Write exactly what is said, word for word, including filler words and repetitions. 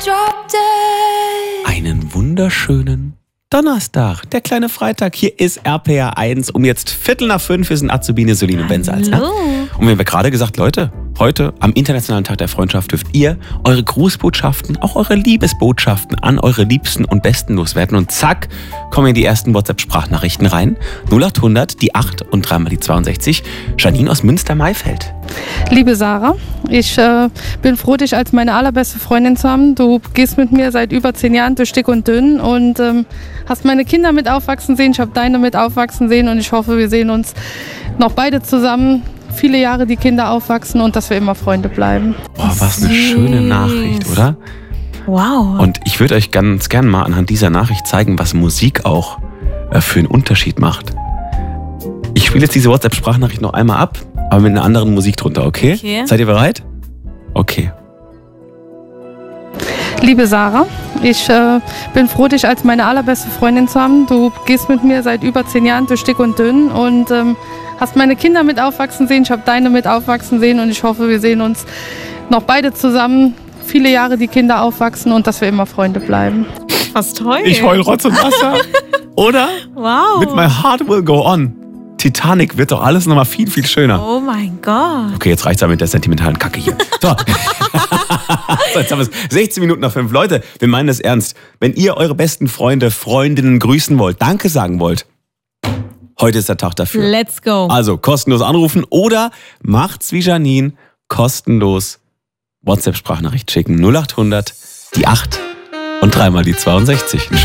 Einen wunderschönen Donnerstag, der kleine Freitag. Hier ist R P R eins um jetzt Viertel nach fünf. Wir sind Azubine, Solin und Benzals. Hallo. Und wir haben gerade gesagt, Leute, heute am Internationalen Tag der Freundschaft dürft ihr eure Grußbotschaften, auch eure Liebesbotschaften an eure Liebsten und Besten loswerden. Und zack, kommen die ersten WhatsApp-Sprachnachrichten rein. null acht hundert, die acht und dreimal die zweiundsechzig. Janine aus Münster-Maifeld. Liebe Sarah, ich äh, bin froh, dich als meine allerbeste Freundin zu haben. Du gehst mit mir seit über zehn Jahren durch dick und dünn und ähm, hast meine Kinder mit aufwachsen sehen. Ich habe deine mit aufwachsen sehen und ich hoffe, wir sehen uns noch beide zusammen. Viele Jahre die Kinder aufwachsen und dass wir immer Freunde bleiben. Boah, was eine schöne Nachricht, oder? Wow. Und ich würde euch ganz gern mal anhand dieser Nachricht zeigen, was Musik auch äh, für einen Unterschied macht. Ich spiele jetzt diese WhatsApp-Sprachnachricht noch einmal ab, aber mit einer anderen Musik drunter, okay? Okay. Seid ihr bereit? Okay. Liebe Sarah, ich äh, bin froh, dich als meine allerbeste Freundin zu haben. Du gehst mit mir seit über zehn Jahren durch dick und dünn und ähm, hast meine Kinder mit aufwachsen sehen. Ich habe deine mit aufwachsen sehen und ich hoffe, wir sehen uns noch beide zusammen. Viele Jahre die Kinder aufwachsen und dass wir immer Freunde bleiben. Was toll. Ich heul Rotz und Wasser. Oder? Wow. Mit My Heart Will Go On. Titanic wird doch alles nochmal viel, viel schöner. Oh mein Gott. Okay, jetzt reicht's aber mit der sentimentalen Kacke hier. So. So, jetzt haben wir es. sechzehn Minuten nach fünf. Leute, wir meinen das ernst. Wenn ihr eure besten Freunde, Freundinnen grüßen wollt, Danke sagen wollt, heute ist der Tag dafür. Let's go. Also kostenlos anrufen oder macht's wie Janine, kostenlos WhatsApp-Sprachnachricht schicken. null acht hundert, die acht und dreimal die zweiundsechzig.